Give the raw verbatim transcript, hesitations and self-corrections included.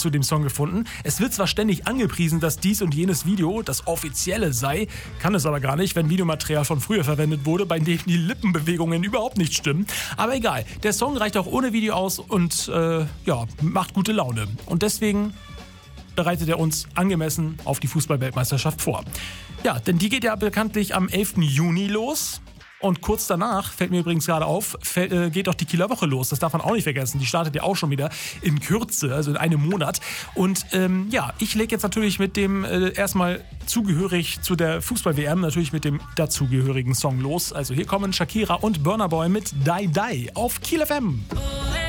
zu dem Song gefunden. Es wird zwar ständig angepriesen, dass dies und jenes Video das offizielle sei, kann es aber gar nicht, wenn Videomaterial von früher verwendet wurde, bei dem die Lippenbewegungen überhaupt nicht stimmen. Aber egal, der Song reicht auch ohne Video aus und äh, ja, macht gute Laune. Und deswegen bereitet er uns angemessen auf die Fußball-Weltmeisterschaft vor. Ja, denn die geht ja bekanntlich am elften Juni los. Und kurz danach, fällt mir übrigens gerade auf, fällt, äh, geht auch die Kieler Woche los. Das darf man auch nicht vergessen. Die startet ja auch schon wieder in Kürze, also in einem Monat. Und ähm, ja, ich lege jetzt natürlich mit dem äh, erstmal zugehörig zu der Fußball-W M, natürlich mit dem dazugehörigen Song los. Also hier kommen Shakira und Burna Boy mit Die Die auf Kiel F M.